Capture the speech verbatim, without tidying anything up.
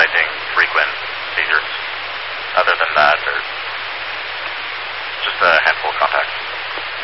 recognizing frequent seizures. Other than that, there's just a handful of contacts.